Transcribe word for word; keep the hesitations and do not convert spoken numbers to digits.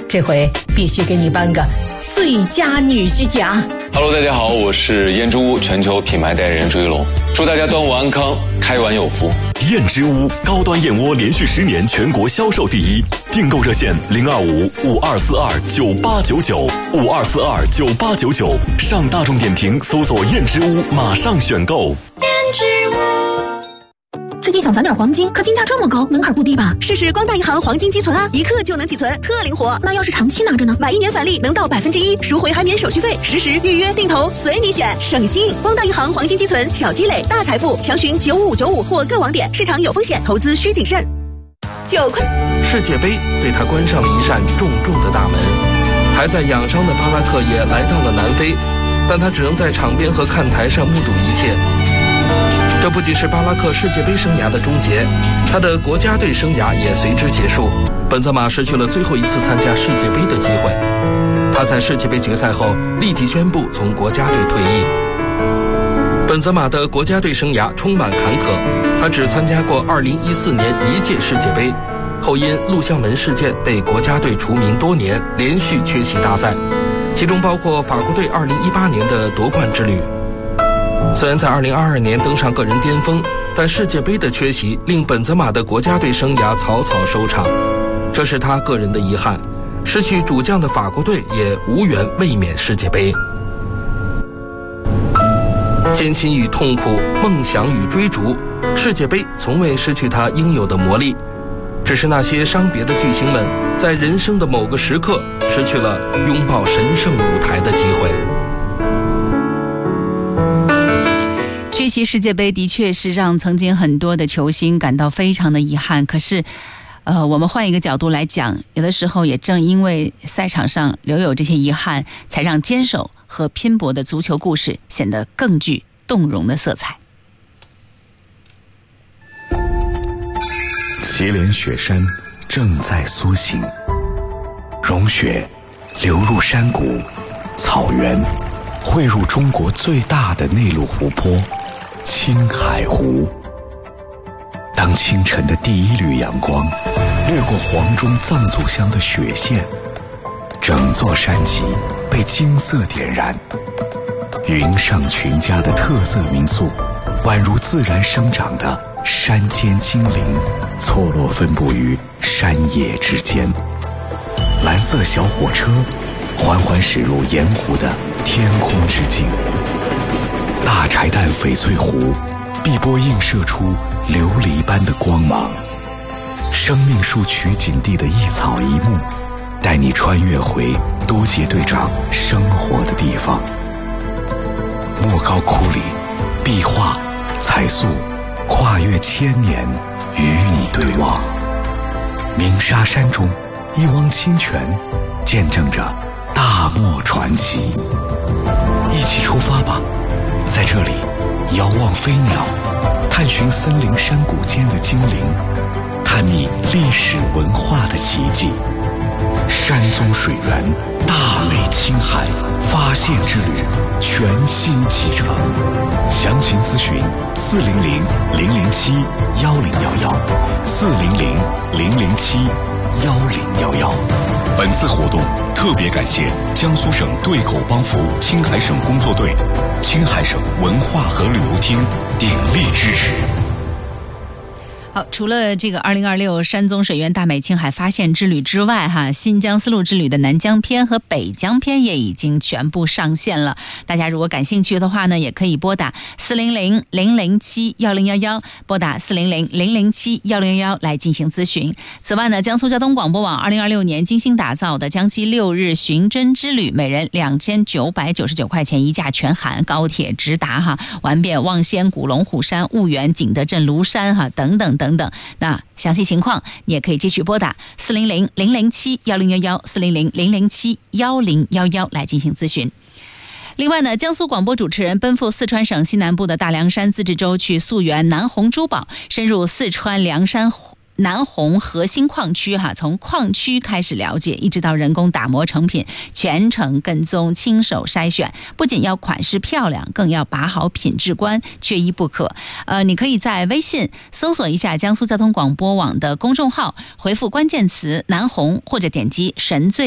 这回必须给你颁个最佳女婿奖。 Hello， 大家好，我是燕之屋全球品牌代言人朱一龙，祝大家端午安康，开碗有福。 燕之屋高端燕窝连续十年全国销售第一，订购热线零二五五二四二九八九九五二四二九八九九，上大众点评搜索燕之屋，马上选购。 燕之屋。 最近想攒点黄金，可金价这么高，门槛不低吧？ 试试光大银行黄金积存啊，一刻就能积存，特灵活。 那要是长期拿着呢？ 买一年返利能到百分之一，赎回还免手续费，实时预约定投随你选，省心。光大银行黄金积存，小积累大财富，详询九五五九五或各网点。市场有风险，投资需谨慎。九块。 世界杯对他关上了一扇重重的大门，还在养伤的巴拉克也来到了南非，但他只能在场边和看台上目睹一切。这不仅是巴拉克世界杯生涯的终结，他的国家队生涯也随之结束。本泽马失去了最后一次参加世界杯的机会，他在世界杯决赛后立即宣布从国家队退役。本泽马的国家队生涯充满坎坷，他只参加过二零一四年一届世界杯，后因录像门事件被国家队除名多年，连续缺席大赛，其中包括法国队二零一八年的夺冠之旅。虽然在二零二二年登上个人巅峰，但世界杯的缺席令本泽马的国家队生涯草草收场，这是他个人的遗憾。失去主将的法国队也无缘卫冕世界杯。艰辛与痛苦，梦想与追逐，世界杯从未失去它应有的魔力，只是那些伤别的巨星们在人生的某个时刻失去了拥抱神圣舞台的机会。 缺席世界杯的确是让曾经很多的球星感到非常的遗憾，可是呃，我们换一个角度来讲，有的时候也正因为赛场上留有这些遗憾，才让坚守和拼搏的足球故事显得更具动容的色彩。 祁连雪山正在苏醒，融雪流入山谷、草原，汇入中国最大的内陆湖泊青海湖。当清晨的第一缕阳光掠过黄忠藏族乡的雪线，整座山脊被金色点燃。云上群家的特色民宿，宛如自然生长的山间精灵，错落分布于山野之间。蓝色小火车缓缓驶入盐湖的天空之境，大柴旦翡翠湖碧波映射出琉璃般的光芒。生命树取景地的一草一木，带你穿越回多杰队长生活的地方。莫高窟里，壁画彩塑跨越千年，与你对望。鸣沙山中，一汪清泉见证着大漠传奇。一起出发吧，在这里遥望飞鸟，探寻森林山谷间的精灵，探秘历史文化的奇迹。山宗水源，大美青海发现之旅全新启程，详情咨询四零零零零七幺零幺幺，四零零零零七幺零幺幺。 本次活动特别感谢江苏省对口帮扶青海省工作队、青海省文化和旅游厅鼎力支持。 好，除了这个二零二六山宗水源大美青海发现之旅之外，哈，新疆丝路之旅的南疆篇和北疆篇也已经全部上线了。大家如果感兴趣的话呢，也可以拨打四零零零零七幺零幺幺，拨打四零零零零七幺零幺幺来进行咨询。此外呢，江苏交通广播网二零二六年精心打造的江西六日寻真之旅，每人两千九百九十九块钱一价全含，高铁直达哈，玩遍望仙谷、龙虎山、婺源、景德镇、庐山哈等等等。等等，那详细情况你也可以继续拨打四零零零零七幺零幺幺四零零零零七幺零幺幺来进行咨询。另外呢，江苏广播主持人奔赴四川省西南部的大凉山自治州去溯源南红珠宝，深入四川凉山南红核心矿区哈，从矿区开始了解，一直到人工打磨成品，全程跟踪，亲手筛选，不仅要款式漂亮，更要把好品质关，缺一不可。呃，你可以在微信搜索一下江苏交通广播网的公众号，回复关键词南红或者点击神最